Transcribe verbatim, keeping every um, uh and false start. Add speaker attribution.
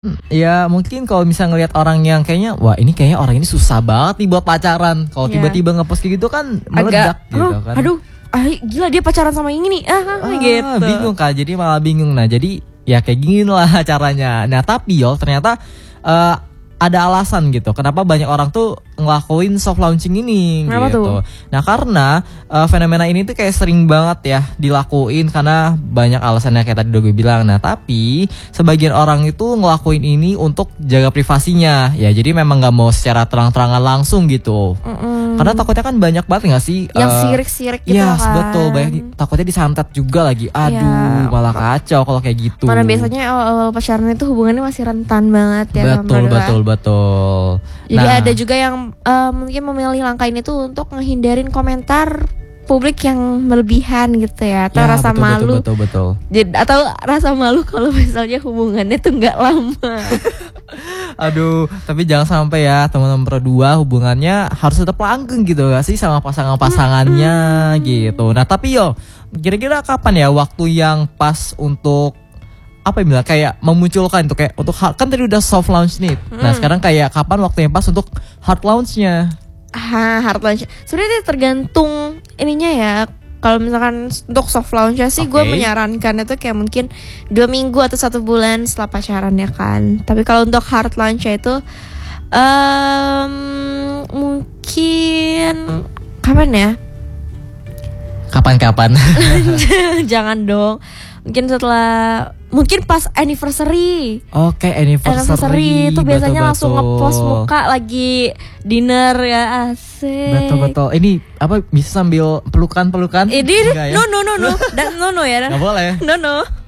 Speaker 1: Mmm, ya mungkin kalau misalnya ngelihat orang yang kayaknya, wah ini kayaknya orang ini susah banget nih buat pacaran. Kalau
Speaker 2: Iya.
Speaker 1: tiba-tiba nge-post kayak gitu kan
Speaker 2: Agak,
Speaker 1: meledak gitu
Speaker 2: "Huh,
Speaker 1: kan.
Speaker 2: aduh, ah, gila dia pacaran sama yang ini nih." Ah,
Speaker 1: Ah,
Speaker 2: gitu.
Speaker 1: bingung kan, jadi malah bingung. Nah jadi ya kayak gini lah caranya. Nah tapi Yol ternyata uh, ada alasan gitu. Kenapa banyak orang tuh ngelakuin soft launching ini
Speaker 2: Kenapa
Speaker 1: gitu.
Speaker 2: tuh?
Speaker 1: Nah karena uh, fenomena ini tuh kayak sering banget ya dilakuin karena banyak alasannya kayak tadi udah gue bilang. Nah tapi sebagian orang itu ngelakuin ini untuk jaga privasinya. Ya jadi memang gak mau secara terang-terangan langsung gitu.
Speaker 2: Mm-mm.
Speaker 1: Karena takutnya kan banyak banget gak sih
Speaker 2: Yang
Speaker 1: uh,
Speaker 2: sirik-sirik gitu
Speaker 1: yes,
Speaker 2: kan.
Speaker 1: betul, banyak takutnya disantet juga lagi. Aduh,
Speaker 2: Ya.
Speaker 1: malah kacau kalau kayak gitu.
Speaker 2: Mana biasanya awal-awal pacaran itu hubungannya masih rentan banget ya.
Speaker 1: Betul,
Speaker 2: sama
Speaker 1: betul, betul.
Speaker 2: Jadi
Speaker 1: Nah,
Speaker 2: ada juga yang uh, mungkin memilih langkah ini tuh untuk ngehindarin komentar publik yang melebihan gitu ya, atau
Speaker 1: ya,
Speaker 2: rasa
Speaker 1: betul,
Speaker 2: malu.
Speaker 1: Betul, betul, betul.
Speaker 2: Jadi, atau rasa malu kalau misalnya hubungannya tuh nggak lama.
Speaker 1: Aduh, tapi jangan sampai ya teman-teman berdua hubungannya harus tetap langgeng gitu gak sih sama pasangan-pasangannya
Speaker 2: Hmm.
Speaker 1: gitu. Nah tapi yo, kira-kira kapan ya waktu yang pas untuk apa ya bilang kayak memunculkan itu kayak untuk hard, kan tadi udah soft launch nih. Nah
Speaker 2: Hmm.
Speaker 1: sekarang kayak kapan waktu yang pas untuk hard launchnya?
Speaker 2: Ah, hard launch. Sebenarnya tergantung ininya ya. Kalau misalkan untuk soft launch sih gue
Speaker 1: Oke.
Speaker 2: menyarankan itu kayak mungkin dua minggu atau satu bulan setelah pacaran ya kan. Tapi kalau untuk hard launch itu um, mungkin kapan ya?
Speaker 1: Kapan-kapan?
Speaker 2: Jangan dong. Mungkin setelah mungkin pas anniversary.
Speaker 1: Oke, anniversary.
Speaker 2: Anniversary itu biasanya
Speaker 1: betul,
Speaker 2: langsung
Speaker 1: betul.
Speaker 2: ngepost muka lagi dinner ya, asik.
Speaker 1: Betul betul. Ini apa bisa sambil pelukan-pelukan?
Speaker 2: Ini
Speaker 1: Enggak ya?
Speaker 2: no no no no. Dan no no ya.
Speaker 1: Nggak boleh.
Speaker 2: No no.